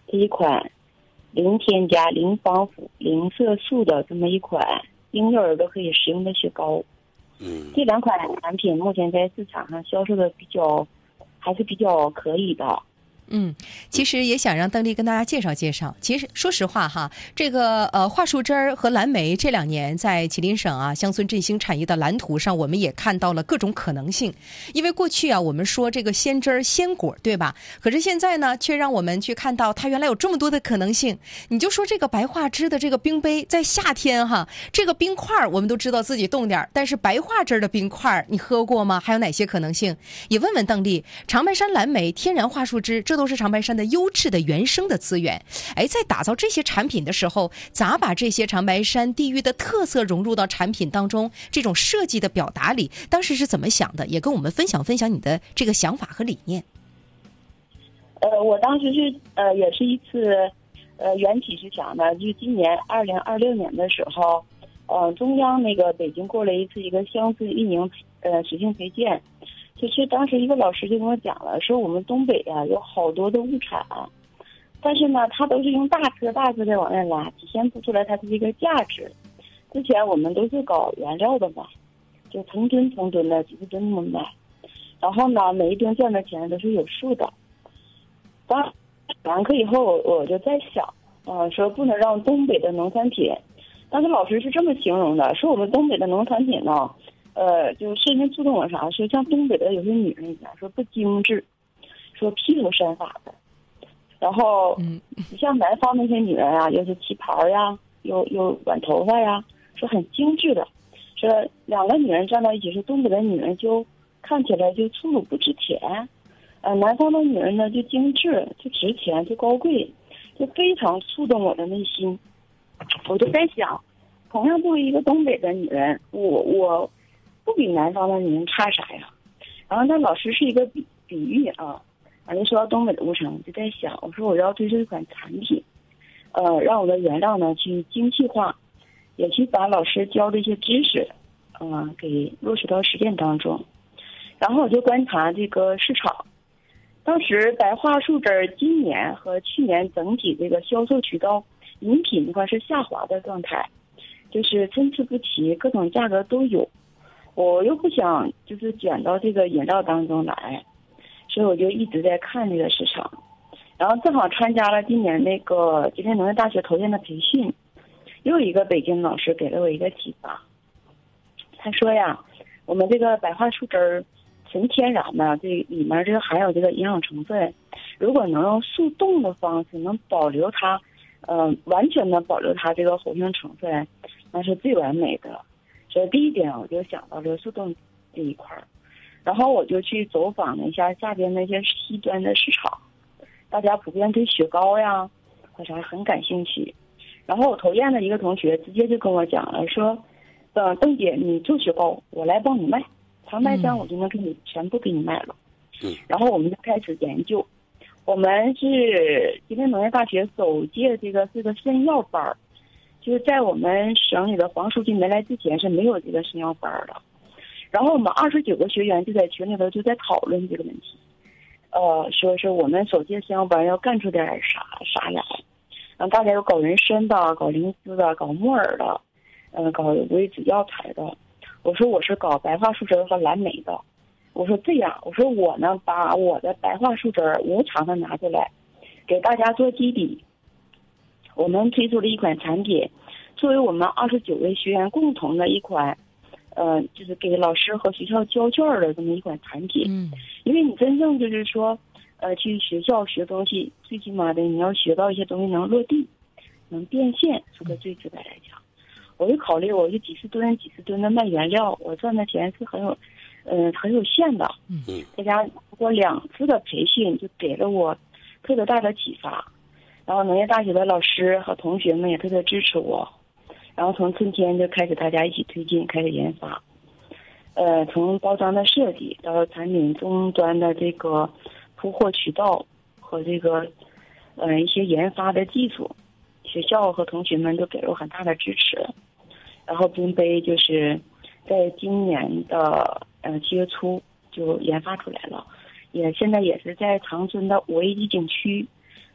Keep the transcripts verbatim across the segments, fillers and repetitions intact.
这一款零添加、零防腐、零色素的这么一款婴幼儿都可以食用的雪糕。 嗯， 这两款产品目前在市场上销售的比较还是比较可以的。 嗯，其实也想让邓丽跟大家介绍介绍。其实说实话哈，这个呃桦树汁儿和蓝莓这两年在吉林省啊乡村振兴产业的蓝图上，我们也看到了各种可能性。因为过去啊我们说这个鲜汁儿鲜果，对吧？可是现在呢，却让我们去看到它原来有这么多的可能性。你就说这个白桦汁的这个冰杯，在夏天哈，这个冰块我们都知道自己冻点，但是白桦汁的冰块你喝过吗？还有哪些可能性？也问问邓丽，长白山蓝莓、天然桦树汁，这都是长白山的优质的原生的资源。哎，在打造这些产品的时候，咋把这些长白山地域的特色融入到产品当中？这种设计的表达里，当时是怎么想的？也跟我们分享分享你的这个想法和理念。 呃，我当时是呃，也是一次，呃，缘起是想的，就今年二零二六年的时候，呃，中央那个北京过了一次一个乡村运营呃实行培训。其实当时一个老师就跟我讲了，说我们东北啊有好多的物产，但是呢，它都是用大车大车的往外拉，体现不出来它的这个价值。之前我们都是搞原料的嘛，就成吨成吨的几十吨那么卖，然后呢，每一吨赚的钱都是有数的。当完课以后，我就在想，啊、呃，说不能让东北的农产品，当时老师是这么形容的，说我们东北的农产品呢。呃，就深深触动我啥？说像东北的有些女人一样，说不精致，说披头散发的。然后，嗯，你像南方那些女人啊，又是旗袍呀，又又短头发呀，说很精致的。说两个女人站到一起，说东北的女人就看起来就粗鲁不值钱，呃，南方的女人呢就精致，就值钱，就高贵，就非常触动我的内心。我就在想，同样作为一个东北的女人，我我。不比南方的女人差啥呀？然后那老师是一个比比喻啊，完了说到东北的物产，我就在想，我说我要推出一款产品，呃，让我的原料呢去精细化，也去把老师教的一些知识，嗯、呃，给落实到实践当中。然后我就观察这个市场，当时白桦树汁今年和去年整体这个销售渠道饮品这块是下滑的状态，就是参差不齐，各种价格都有。我又不想就是卷到这个饮料当中来，所以我就一直在看这个市场。然后正好参加了今年那个吉林农业大学投研的培训，又一个北京老师给了我一个启发。他说呀，我们这个白桦树汁儿纯天然的，这里面这个含有这个营养成分，如果能用速冻的方式能保留它，呃，完全的保留它这个活性成分，那是最完美的。所以第一点我就想到了速冻这一块儿，然后我就去走访了一下下边那些低端的市场，大家普遍对雪糕呀或啥很感兴趣。然后我投研的一个同学直接就跟我讲了，说，呃，邓姐你做雪糕，我来帮你卖，长白山我就能给你全部给你卖了。嗯。然后我们就开始研究，我们是吉林农业大学首届这个这个参药班儿。就是在我们省里的黄书记没来之前是没有这个参药班的，然后我们二十九个学员就在群里头就在讨论这个问题，呃，说是我们首届参药班要干出点啥啥来，然后大家有搞人参的，搞灵芝的，搞木耳的，呃，搞微子药材的。我说我是搞白桦树汁和蓝莓的。我说这样，我说我呢把我的白桦树汁无偿的拿出来，给大家做基底。我们推出了一款产品，作为我们二十九位学员共同的一款，呃，就是给老师和学校交卷的这么一款产品。嗯，因为你真正就是说，呃，去学校学东西，最起码的你要学到一些东西能落地，能变现。说个最直白来讲，我就考虑，我就几十吨、几十吨的卖原料，我赚的钱是很有，呃，很有限的。嗯，再加上我两次的培训，就给了我特别大的启发。然后农业大学的老师和同学们也特别支持我，然后从春天就开始大家一起推进，开始研发，呃，从包装的设计到产品终端的这个铺货渠道和这个呃一些研发的技术，学校和同学们都给了我很大的支持。然后冰杯就是在今年的呃七月初就研发出来了，也现在也是在长春的五 A 级景区。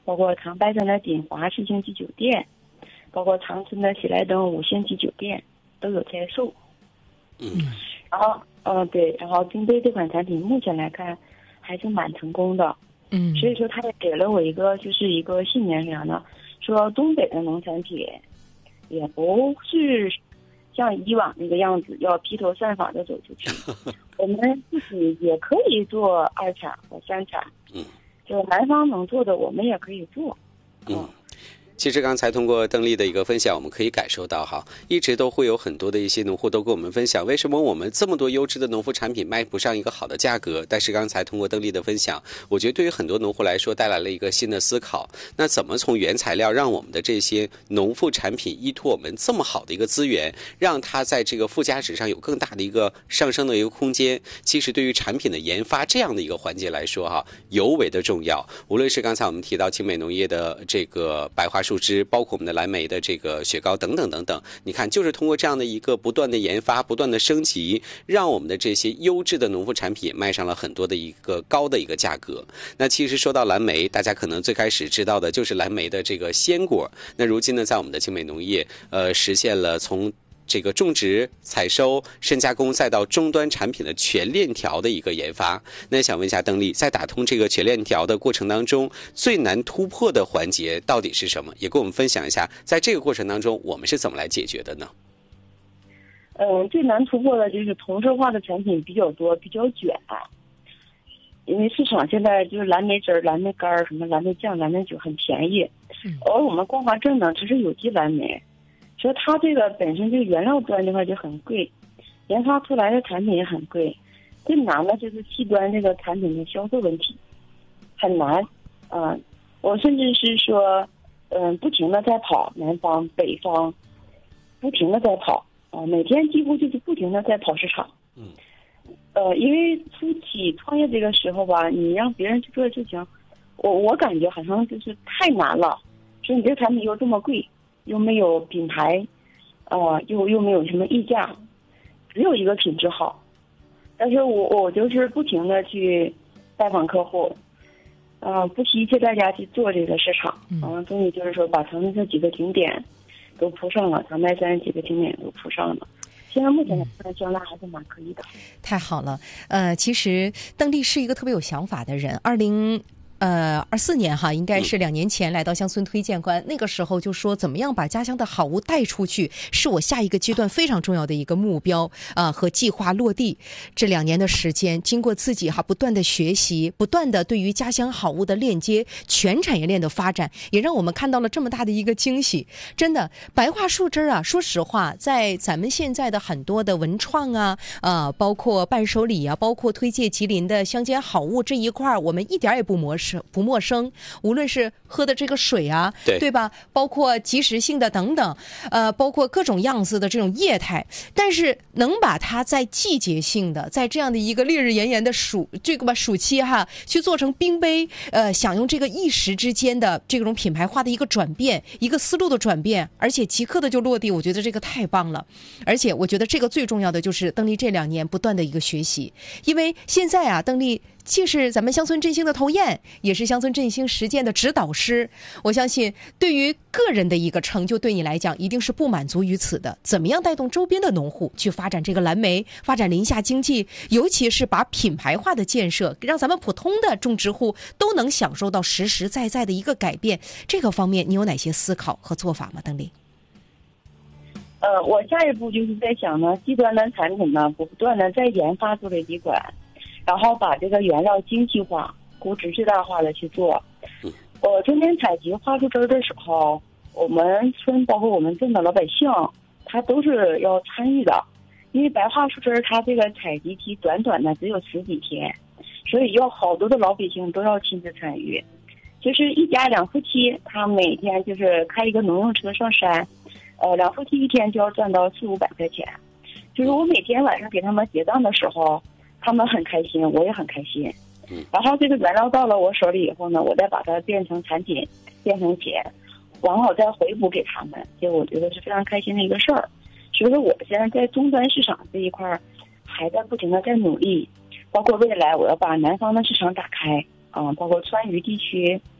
包括长白山的锦华四星级酒店，包括长春的喜来登五星级酒店都有在售。 嗯， 然后嗯、呃、对，然后冰杯这款产品目前来看还是蛮成功的。 嗯， 所以说它也给了我一个就是一个信念上呢，说东北的农产品也不是像以往那个样子要披头散发的走出去，我们自己也可以做二产和三产。 嗯， 就南方能做的我们也可以做。 嗯，嗯其实刚才通过邓丽的一个分享，我们可以感受到哈，一直都会有很多的一些农户都跟我们分享，为什么我们这么多优质的农副产品卖不上一个好的价格？但是刚才通过邓丽的分享，我觉得对于很多农户来说带来了一个新的思考。那怎么从原材料让我们的这些农副产品依托我们这么好的一个资源，让它在这个附加值上有更大的一个上升的一个空间？其实对于产品的研发这样的一个环节来说哈，尤为的重要。无论是刚才我们提到青美农业的这个白桦树枝，包括我们的蓝莓的这个雪糕等等等等，你看就是通过这样的一个不断的研发不断的升级，让我们的这些优质的农副产品卖上了很多的一个高的一个价格。那其实说到蓝莓，大家可能最开始知道的就是蓝莓的这个鲜果，那如今呢在我们的青美农业呃实现了从这个种植、采收、深加工，再到终端产品的全链条的一个研发。那想问一下邓丽，在打通这个全链条的过程当中，最难突破的环节到底是什么？也跟我们分享一下，在这个过程当中，我们是怎么来解决的呢？ 嗯，最难突破的就是同质化的产品比较多，比较卷。因为市场现在就是蓝莓汁儿、蓝莓干儿、什么蓝莓酱、蓝莓酒很便宜，而我们光华镇呢，只是有机蓝莓。所以它这个本身这个原料端这块就很贵，研发出来的产品也很贵。最难的就是细端这个产品的销售问题，很难。嗯、呃，我甚至是说，嗯、呃，不停的在跑南方、北方，不停的在跑啊、呃，每天几乎就是不停的在跑市场。 嗯。 呃，因为初期创业这个时候吧，你让别人去做事情，我我感觉好像就是太难了。所以你这个产品又这么贵。又没有品牌，呃，又又没有什么溢价，只有一个品质好。但是我我就是不停的去拜访客户，呃，不惜一切代价去做这个市场。嗯，终于就是说把长春这几个景点都铺上了，长白山几个景点都铺上了。现在目前来看，销量还是蛮可以的。 太好了，呃，其实邓丽是一个特别有想法的人。二零。呃，二四年哈，应该是两年前来到乡村推荐官，那个时候就说怎么样把家乡的好物带出去，是我下一个阶段非常重要的一个目标啊、呃、和计划落地。这两年的时间，经过自己哈不断的学习，不断的对于家乡好物的链接、全产业链的发展，也让我们看到了这么大的一个惊喜。真的，白桦树枝啊，说实话，在咱们现在的很多的文创啊，啊、呃，包括伴手礼啊，包括推介吉林的乡间好物这一块，我们一点也不陌生。不陌生，无论是喝的这个水啊， 对对吧？包括即时性的等等，呃，包括各种样子的这种业态，但是能把它在季节性的，在这样的一个烈日炎炎的暑这个吧暑期哈，去做成冰杯，呃，享用这个一时之间的这种品牌化的一个转变，一个思路的转变，而且即刻的就落地，我觉得这个太棒了。而且我觉得这个最重要的就是邓丽这两年不断的一个学习，因为现在啊，邓丽既是咱们乡村振兴的头雁，也是乡村振兴实践的指导师。我相信对于个人的一个成就，对你来讲一定是不满足于此的。怎么样带动周边的农户去发展这个蓝莓，发展林下经济，尤其是把品牌化的建设，让咱们普通的种植户都能享受到实实在在的一个改变，这个方面你有哪些思考和做法吗？邓丽？ 呃，我下一步就是在想呢，低端的产品呢，不断的在研发做类几款，然后把这个原料精细化、估值最大化的去做。我春天采集桦树枝的时候，我们村包括我们镇的老百姓，他都是要参与的，因为白桦树枝它这个采集期短短的只有十几天，所以要好多的老百姓都要亲自参与。就是一家两夫妻，他每天就是开一个农用车上山，呃，两夫妻一天就要赚到四五百块钱。就是我每天晚上给他们结账的时候，他们很开心，我也很开心。然后这个原料到了我手里以后呢，我再把它变成产品，变成钱，然后再回补给他们，这我觉得是非常开心的一个事儿。所以说我现在在终端市场这一块还在不停的在努力，包括未来我要把南方的市场打开啊、嗯，包括川渝地区，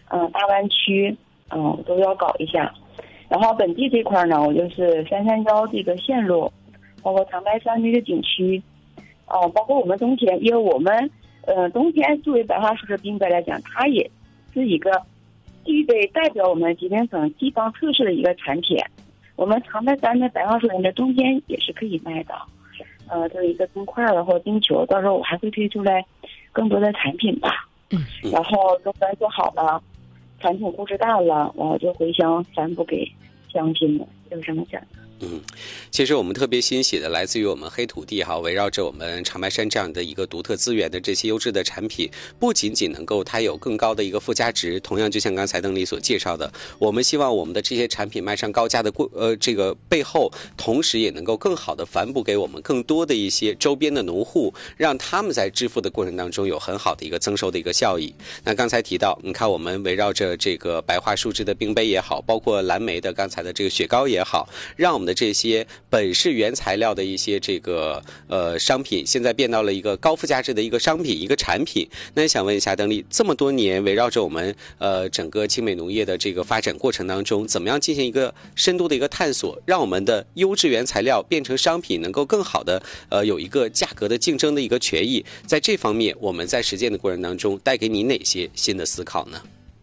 嗯、呃、大湾区，嗯、呃、都要搞一下。然后本地这块呢，我就是三山腰这个线路，包括长白山这个景区，哦、呃，包括我们冬天，因为我们呃冬天作为白桦树的冰杯来讲，它也是一个具备代表我们吉林省地方特色的一个产品。我们长白山的白桦树的冬天也是可以卖的，呃，作为一个冰块了或者冰球，到时候我还会推出来更多的产品吧。 嗯， 然后冬干做好了，产品估值大了，我就回乡散布给乡亲们，就这么讲。 嗯，其实我们特别欣喜的来自于我们黑土地哈，围绕着我们长白山这样的一个独特资源的这些优质的产品，不仅仅能够它有更高的一个附加值，同样就像刚才邓丽所介绍的，我们希望我们的这些产品卖上高价的过呃这个背后，同时也能够更好的反哺给我们更多的一些周边的农户，让他们在致富的过程当中有很好的一个增收的一个效益。那刚才提到，你看我们围绕着这个白桦树脂的冰杯也好，包括蓝莓的刚才的这个雪糕也好，让我们的这些本是原材料的一些这个呃商品，现在变到了一个高附加值的一个商品一个产品。那想问一下邓丽，这么多年围绕着我们呃整个精美农业的这个发展过程当中，怎么样进行一个深度的一个探索，让我们的优质原材料变成商品，能够更好的呃有一个价格的竞争的一个权益？在这方面，我们在实践的过程当中，带给你哪些新的思考呢？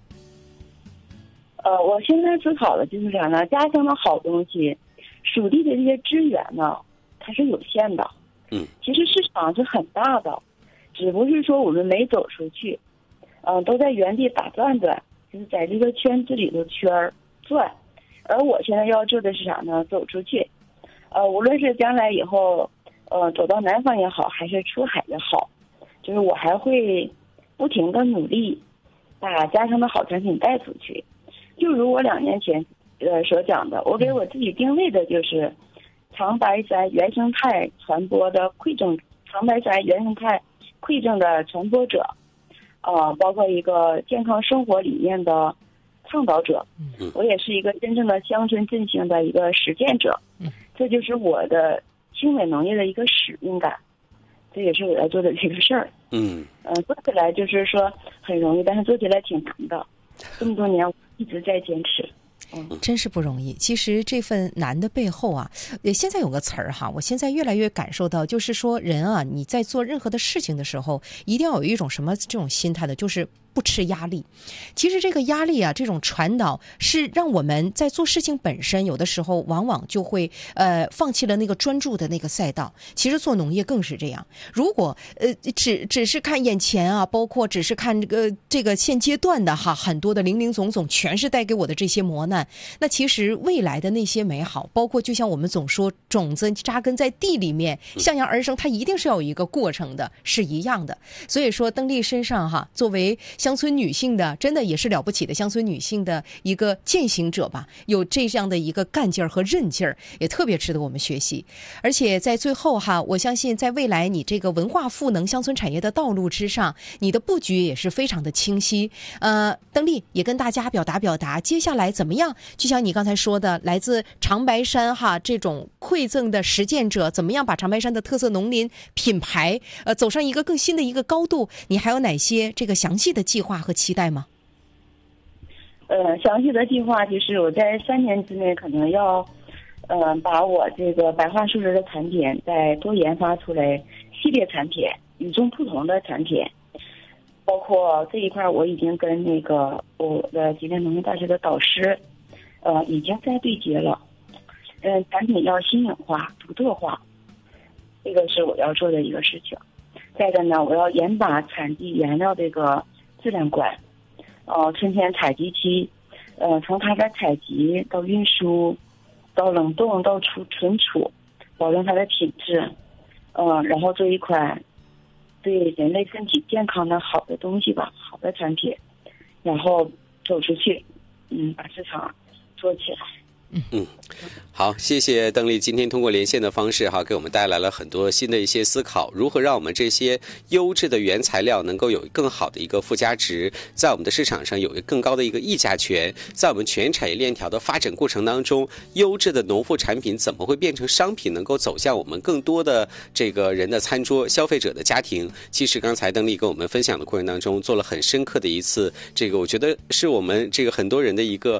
呃，我现在思考的就是啥呢？家乡的好东西，属地的这些资源呢，它是有限的。 嗯， 其实市场是很大的，只不是说我们没走出去，嗯、呃，都在原地打转转，就是在这个圈子里头圈儿转。而我现在要做的是啥呢？走出去。呃，无论是将来以后，呃，走到南方也好，还是出海也好，就是我还会不停的努力，把家乡的好产品带出去。就如我两年前呃所讲的，我给我自己定位的就是长白山原生态传播的馈赠，长白山原生态馈赠的传播者，呃，包括一个健康生活理念的倡导者，我也是一个真正的乡村振兴的一个实践者，这就是我的精美农业的一个使命感，这也是我要做的这个事儿。嗯，呃，做起来就是说很容易，但是做起来挺难的。这么多年我一直在坚持。嗯， 真是不容易。其实这份难的背后啊，呃，现在有个词儿哈，我现在越来越感受到，就是说人啊，你在做任何的事情的时候，一定要有一种什么这种心态的，就是不吃压力。其实这个压力啊，这种传导是让我们在做事情本身，有的时候往往就会呃放弃了那个专注的那个赛道。其实做农业更是这样，如果呃只只是看眼前啊，包括只是看这个这个现阶段的哈，很多的零零总总全是带给我的这些磨难。那其实未来的那些美好，包括就像我们总说种子扎根在地里面向阳而生，它一定是要有一个过程的，是一样的。所以说邓丽身上哈，作为乡村女性的，真的也是了不起的乡村女性的一个践行者吧，有这样的一个干劲儿和韧劲儿，也特别值得我们学习。而且在最后哈，我相信在未来你这个文化赋能乡村产业的道路之上，你的布局也是非常的清晰。呃，邓丽也跟大家表达表达，接下来怎么样？就像你刚才说的，来自长白山哈这种馈赠的实践者，怎么样把长白山的特色农林品牌呃走上一个更新的一个高度？你还有哪些这个详细的计划和期待吗？ 呃，详细的计划就是我在三年之内可能要，呃，把我这个白桦树脂的产品再多研发出来系列产品，与众不同的产品。包括这一块，我已经跟那个我的吉林农业大学的导师，呃，已经在对接了。嗯、呃，产品要新颖化、独特化，这个是我要做的一个事情。再一个呢，我要严把产地原料这个质量管，呃，春天采集期，呃，从它的采集到运输，到冷冻到储存储，保证它的品质，嗯、呃，然后做一款对人类身体健康的好的东西吧，好的产品，然后走出去，嗯，把市场做起来。 嗯嗯。好，谢谢邓丽今天通过连线的方式哈，给我们带来了很多新的一些思考，如何让我们这些优质的原材料能够有更好的一个附加值，在我们的市场上有一个更高的一个议价权，在我们全产业链条的发展过程当中，优质的农副产品怎么会变成商品，能够走向我们更多的这个人的餐桌、消费者的家庭。其实刚才邓丽跟我们分享的过程当中，做了很深刻的一次，这个我觉得是我们这个很多人的一个